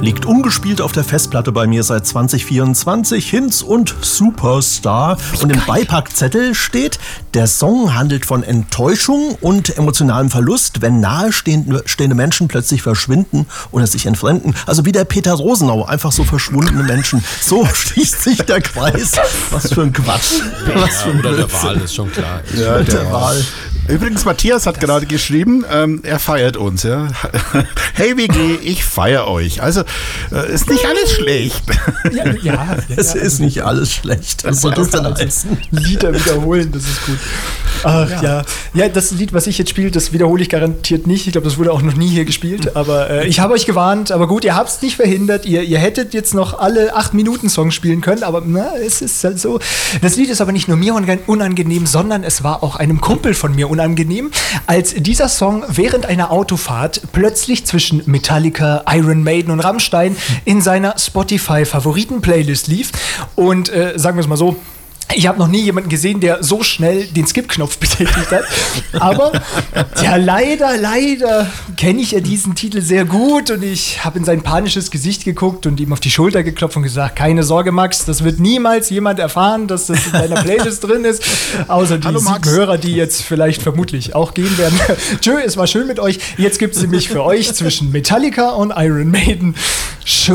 liegt ungespielt auf der Festplatte bei mir seit 2024, Hinz und Superstar. Und im Beipackzettel steht, der Song handelt von Enttäuschung und emotionalem Verlust, wenn nahestehende Menschen plötzlich verschwinden oder sich entfremden. Also wie der Peter Rosenau, einfach so verschwundene Menschen. So schließt sich der Kreis. Was für ein Quatsch. Was für ein oder der Wahl, ist schon klar. Ja, der Wahl. Übrigens, Matthias hat gerade geschrieben, er feiert uns. Ja. Hey WG, ich feiere euch. Also, ist nicht alles schlecht. Ja. Es ist nicht alles schlecht. Was soll das denn heißen? Lieder wiederholen, das ist gut. Ach ja. Ja, das Lied, was ich jetzt spiele, das wiederhole ich garantiert nicht. Ich glaube, das wurde auch noch nie hier gespielt. Aber ich habe euch gewarnt. Aber gut, ihr habt es nicht verhindert. Ihr hättet jetzt noch alle 8-Minuten-Songs spielen können. Aber es ist halt so. Das Lied ist aber nicht nur mir unangenehm, sondern es war auch einem Kumpel von mir unangenehm, als dieser Song während einer Autofahrt plötzlich zwischen Metallica, Iron Maiden und Rammstein in seiner Spotify-Favoriten-Playlist lief. Und sagen wir es mal so, ich habe noch nie jemanden gesehen, der so schnell den Skip-Knopf betätigt hat. Aber ja, leider kenne ich ja diesen Titel sehr gut und ich habe in sein panisches Gesicht geguckt und ihm auf die Schulter geklopft und gesagt, keine Sorge, Max, das wird niemals jemand erfahren, dass das in deiner Playlist drin ist, außer die 7 Hörer, die jetzt vielleicht vermutlich auch gehen werden. Tschö, es war schön mit euch. Jetzt gibt es nämlich für euch zwischen Metallica und Iron Maiden